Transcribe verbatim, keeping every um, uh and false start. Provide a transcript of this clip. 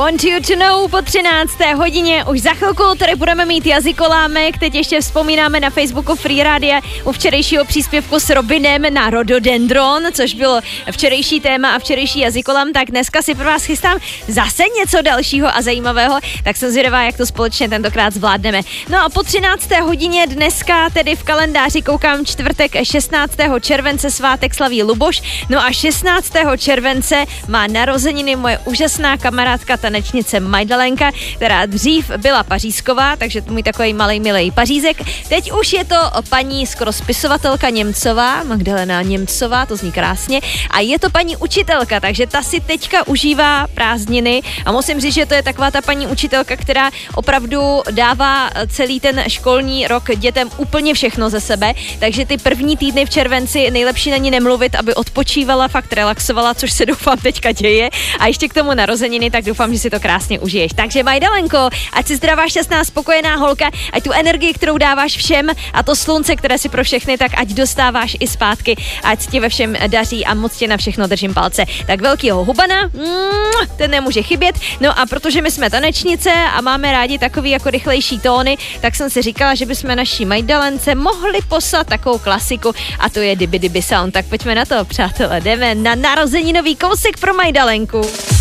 Want you to know po třinácté hodině. Už za chvilku tady budeme mít jazykolámek. Teď ještě vzpomínáme na Facebooku Free Radio u včerejšího příspěvku s Robinem na Rododendron, což bylo včerejší téma a včerejší jazykolám. Tak dneska si pro vás chystám zase něco dalšího a zajímavého. Tak jsem zvědavá, jak to společně tentokrát zvládneme. No a po třinácté hodině dneska tedy v kalendáři koukám čtvrtek šestnáctého července svátek slaví Luboš. No a šestnáctého července má narozeniny moje úžasná kamarádka tanečnice Majdalenka, která dřív byla pařízková, takže to můj takový malej milej pařízek. Teď už je to paní skoro spisovatelka Němcová, Magdalena Němcová, to zní krásně, a je to paní učitelka, takže ta si teďka užívá prázdniny a musím říct, že to je taková ta paní učitelka, která opravdu dává celý ten školní rok dětem úplně všechno ze sebe, takže ty první týdny v červenci nejlepší na ní nemluvit, aby odpočívala, fakt relaxovala, což se doufám teďka děje, a ještě k tomu narozeniny, tak doufám, že si to krásně užiješ. Takže Majdalenko, ať si zdravá, šťastná, spokojená holka, ať tu energii, kterou dáváš všem, a to slunce, které si pro všechny, tak ať dostáváš i zpátky, ať ti ve všem daří a moc tě na všechno držím palce. Tak velkýho hubana, ten nemůže chybět. No a protože my jsme tanečnice a máme rádi takový jako rychlejší tóny, tak jsem si říkala, že bychom naší Majdalence mohli poslat takovou klasiku, a to je Dibi Dibi Sound. Tak pojďme na to, přátelé, jdeme na narozeninový kousek pro Majdalenku.